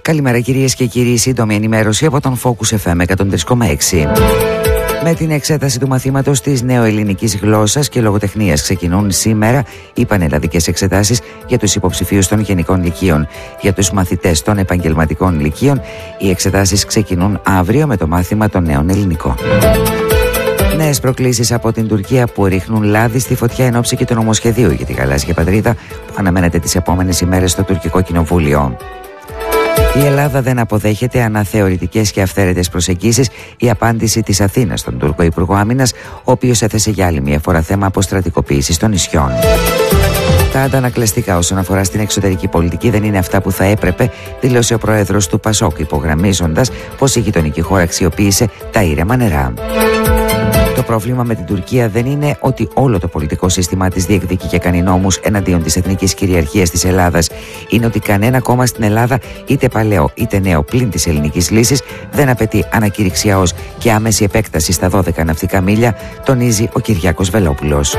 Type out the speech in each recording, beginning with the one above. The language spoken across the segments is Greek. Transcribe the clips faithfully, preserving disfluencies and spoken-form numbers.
Καλημέρα κυρίες και κύριοι, σύντομη ενημέρωση από τον Focus εφ εμ εκατόν τρία κόμμα έξι. Με την εξέταση του μαθήματος της νεοελληνικής γλώσσας και λογοτεχνίας ξεκινούν σήμερα οι πανελλαδικές εξετάσεις για τους υποψηφίους των γενικών λυκείων. Για τους μαθητές των επαγγελματικών λυκείων, οι εξετάσεις ξεκινούν αύριο με το μάθημα των νέων ελληνικών. Νέες προκλήσεις από την Τουρκία που ρίχνουν λάδι στη φωτιά εν ώψη και του νομοσχεδίου για τη γαλάζια πατρίδα που αναμένεται τις επόμενες ημέρες στο τουρκικό κοινοβούλιο. Η Ελλάδα δεν αποδέχεται αναθεωρητικές και αυθαίρετες προσεγγίσεις. Η απάντηση της Αθήνας στον Τούρκο Υπουργό Άμυνας, ο οποίος έθεσε για άλλη μια φορά θέμα αποστρατικοποίησης των νησιών. Τα αντανακλαστικά όσον αφορά στην εξωτερική πολιτική δεν είναι αυτά που θα έπρεπε, δήλωσε ο πρόεδρος του Πασόκ, υπογραμμίζοντας πως η γειτονική χώρα αξιοποίησε τα ήρεμα νερά. Το πρόβλημα με την Τουρκία δεν είναι ότι όλο το πολιτικό σύστημα της διεκδικεί και κάνει νόμους εναντίον της εθνικής κυριαρχίας της Ελλάδας. Είναι ότι κανένα κόμμα στην Ελλάδα, είτε παλαιό είτε νέο πλην της ελληνικής λύσης, δεν απαιτεί ανακήρυξη και άμεση επέκταση στα δώδεκα ναυτικά μίλια, τονίζει ο Κυριάκος Βελόπουλος.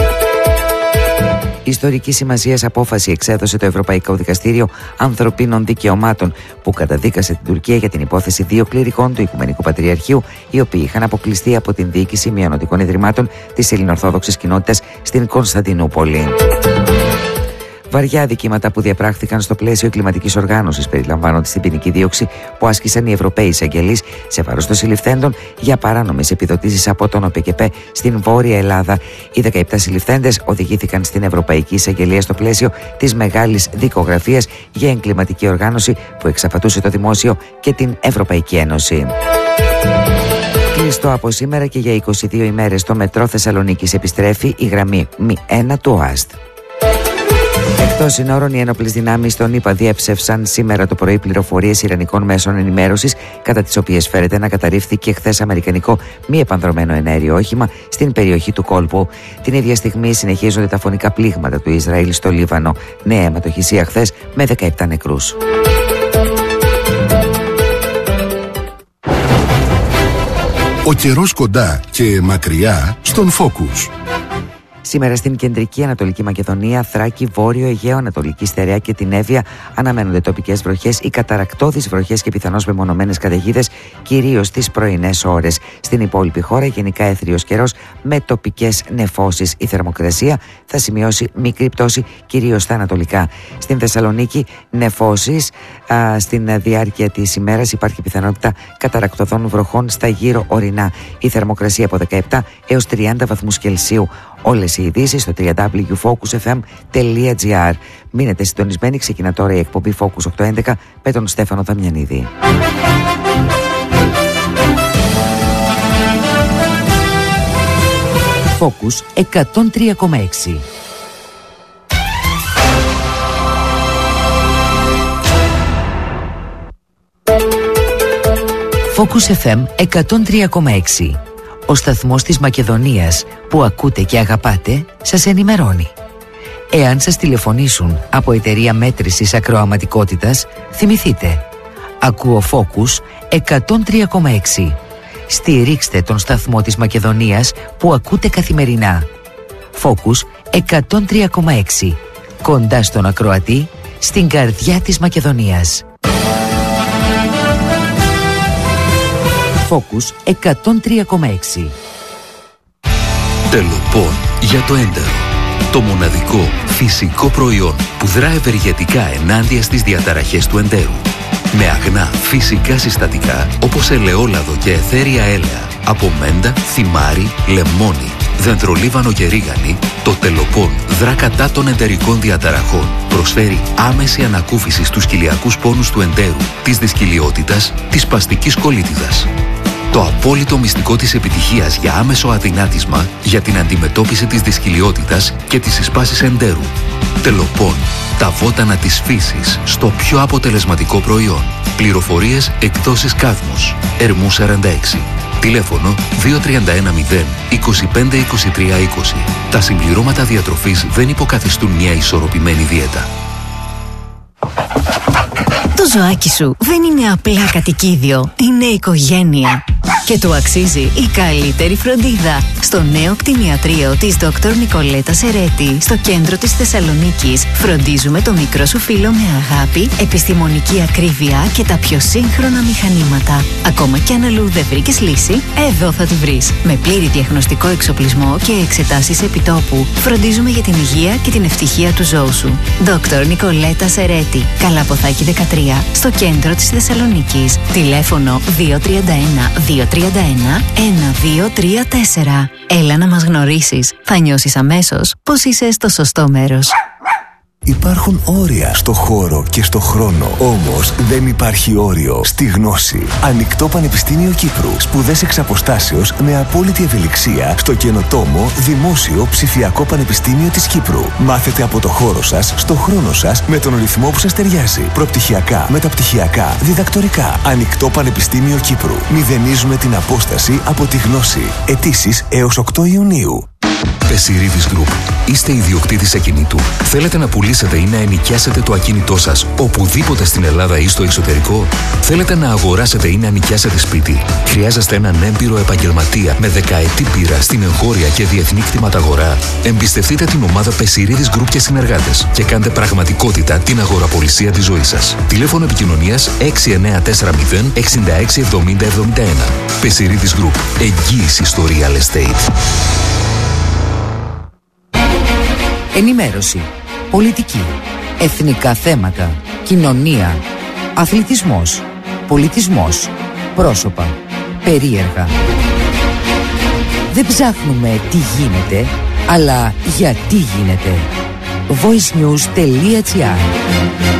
Ιστορική σημασίας απόφαση εξέδωσε το Ευρωπαϊκό Δικαστήριο Ανθρωπίνων Δικαιωμάτων, που καταδίκασε την Τουρκία για την υπόθεση δύο κληρικών του Οικουμενικού Πατριαρχείου, οι οποίοι είχαν αποκλειστεί από την διοίκηση μειονοτικών ιδρυμάτων της ελληνοορθόδοξης κοινότητας στην Κωνσταντινούπολη. Βαριά αδικήματα που διαπράχθηκαν στο πλαίσιο κλιματικής οργάνωσης περιλαμβάνονται στην ποινική δίωξη που άσκησαν οι Ευρωπαίοι εισαγγελείς σε βάρος των συλληφθέντων για παράνομες επιδοτήσεις από τον ΟΠΕΚΕΠΕ στην Βόρεια Ελλάδα. Οι δεκαεπτά συλληφθέντες οδηγήθηκαν στην Ευρωπαϊκή Εισαγγελία στο πλαίσιο της μεγάλης δικογραφίας για εγκληματική οργάνωση που εξαπατούσε το δημόσιο και την Ευρωπαϊκή Ένωση. Κλειστό από σήμερα και για είκοσι δύο ημέρες το μετρό Θεσσαλονίκης επιστρέφει η γραμμή Μ ένα του ΟΑΣΤ. Εκτός συνόρων, οι ένοπλες δυνάμεις των ΗΠΑ διέψευσαν σήμερα το πρωί πληροφορίες ιρανικών μέσων ενημέρωσης, κατά τις οποίες φέρεται να καταρρίφθηκε χθες αμερικανικό μη επανδρωμένο εναέριο όχημα στην περιοχή του κόλπου. Την ίδια στιγμή συνεχίζονται τα φωνικά πλήγματα του Ισραήλ στο Λίβανο. Νέα αιματοχυσία χθες με δεκαεπτά νεκρούς. Ο καιρός κοντά και μακριά στον Focus. Σήμερα στην κεντρική Ανατολική Μακεδονία, Θράκη, Βόρειο Αιγαίο, Ανατολική Στερεά και την Εύβοια αναμένονται τοπικές βροχές ή καταρρακτώδεις βροχές και πιθανώς μεμονωμένες καταιγίδες, κυρίως στις πρωινές ώρες. Στην υπόλοιπη χώρα, γενικά έθριος καιρός με τοπικές νεφώσεις. Η θερμοκρασία θα σημειώσει μικρή πτώση, κυρίως στα ανατολικά. Στην Θεσσαλονίκη, νεφώσεις. Α, στην διάρκεια της ημέρας υπάρχει πιθανότητα καταρρακτωδών βροχών στα γύρω ορεινά. Η θερμοκρασία από δεκαεπτά έως τριάντα βαθμούς Κελσίου. Όλες οι ειδήσεις στο double-u double-u double-u τελεία focus f m τελεία g r. Μείνετε συντονισμένοι, ξεκινά τώρα η εκπομπή Focus οκτακόσια έντεκα με τον Στέφανο Δαμιανίδη. Focus εκατόν τρία κόμμα έξι. Focus εφ εμ εκατόν τρία κόμμα έξι. Ο σταθμός της Μακεδονίας που ακούτε και αγαπάτε σας ενημερώνει. Εάν σας τηλεφωνήσουν από εταιρεία μέτρησης ακροαματικότητας, θυμηθείτε. Ακούω Focus εκατόν τρία κόμμα έξι. Στηρίξτε τον σταθμό της Μακεδονίας που ακούτε καθημερινά. Focus εκατόν τρία κόμμα έξι. Κοντά στον ακροατή, στην καρδιά της Μακεδονίας. Focus εκατόν τρία κόμμα έξι. Τελοπών για το έντερο. Το μοναδικό φυσικό προϊόν που δρά ευεργετικά ενάντια στις διαταραχές του εντέρου. Με αγνά φυσικά συστατικά όπως ελαιόλαδο και αιθέρια έλαια, από μέντα, θυμάρι, λεμόνι, δεντρολίβανο και ρίγανη, το Τελοπών δρά κατά των εντερικών διαταραχών. Προσφέρει άμεση ανακούφιση στους κοιλιακούς πόνους του εντέρου, της δυσκυλιότητας, της σπαστικής κολίτιδας. Το απόλυτο μυστικό της επιτυχίας για άμεσο αδυνάτισμα για την αντιμετώπιση της δυσκυλιότητας και της εισπάσης εντέρου. Τελοπών. Τα βότανα της φύσης στο πιο αποτελεσματικό προϊόν. Πληροφορίες εκδόσεις Κάδμος. Ερμού σαράντα έξι. Τηλέφωνο δύο τρία ένα μηδέν είκοσι πέντε είκοσι τρία είκοσι. Τα συμπληρώματα διατροφής δεν υποκαθιστούν μια ισορροπημένη δίαιτα. Το ζωάκι σου δεν είναι απλά κατοικίδιο, είναι οικογένεια. Και του αξίζει η καλύτερη φροντίδα. Στο νέο κτηνιατρίο της Δόκτωρ Νικολέτα Σερέτη, στο κέντρο της Θεσσαλονίκης, φροντίζουμε το μικρό σου φίλο με αγάπη, επιστημονική ακρίβεια και τα πιο σύγχρονα μηχανήματα. Ακόμα κι αν αλλού δεν βρήκες λύση, εδώ θα τη βρεις. Με πλήρη διαγνωστικό εξοπλισμό και εξετάσεις επιτόπου, φροντίζουμε για την υγεία και την ευτυχία του ζώου σου. Δόκτωρ Νικολέτα Σερέτη, Καλαποθάκη δεκατρία, στο κέντρο της Θεσσαλονίκης. Τηλέφωνο δύο τρία ένα δύο τρία ένα ένα δύο τρία τέσσερα. Έλα να μας γνωρίσεις. Θα νιώσεις αμέσως πως είσαι στο σωστό μέρος. Υπάρχουν όρια στο χώρο και στο χρόνο. Όμως δεν υπάρχει όριο στη γνώση. Ανοιχτό Πανεπιστήμιο Κύπρου. Σπουδές εξ αποστάσεως με απόλυτη ευελιξία στο καινοτόμο Δημόσιο Ψηφιακό Πανεπιστήμιο της Κύπρου. Μάθετε από το χώρο σας, στο χρόνο σας, με τον ρυθμό που σας ταιριάζει. Προπτυχιακά, μεταπτυχιακά, διδακτορικά. Ανοιχτό Πανεπιστήμιο Κύπρου. Μηδενίζουμε την απόσταση από τη γνώση. Αιτήσεις έως οκτώ Ιουνίου. Πεσιρίδης Group. Είστε ιδιοκτήτης ακινήτου. Θέλετε να πουλήσετε ή να ενοικιάσετε το ακίνητό σας οπουδήποτε στην Ελλάδα ή στο εξωτερικό. Θέλετε να αγοράσετε ή να νοικιάσετε σπίτι. Χρειάζεστε έναν έμπειρο επαγγελματία με δεκαετή πείρα στην εγχώρια και διεθνή κτηματαγορά. Εμπιστευτείτε την ομάδα Πεσιρίδης Group και συνεργάτες και κάντε πραγματικότητα την αγοραπολισία της ζωής σας. Τηλέφωνο επικοινωνίας έξι εννιά τέσσερα μηδέν εξήντα έξι εβδομήντα εβδομήντα ένα. Πεσιρίδης Group. Εγγύηση στο real estate. Ενημέρωση, πολιτική, εθνικά θέματα, κοινωνία, αθλητισμός, πολιτισμός, πρόσωπα, περίεργα. Δεν ψάχνουμε τι γίνεται, αλλά γιατί γίνεται. voice news τελεία gr